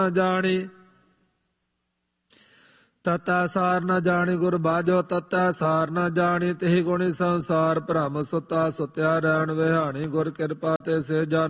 ਜਾਣੀ। ਤਤੈ ਸਾਰ ਨ ਜਾਣੀ ਗੁਰ ਬਾਝੋ, ਤਤੈ ਸਾਰ ਨ ਜਾਣੀ ਤਿਹ ਗੁਣੀ ਸੰਸਾਰ। ਭ੍ਰਮ ਸੁਤਾ ਸੁਤਿਆ ਰਹਿਣ ਵਿਹਾਣੀ, ਗੁਰ ਕਿਰਪਾ ਤੇ ਸੇ ਜਨ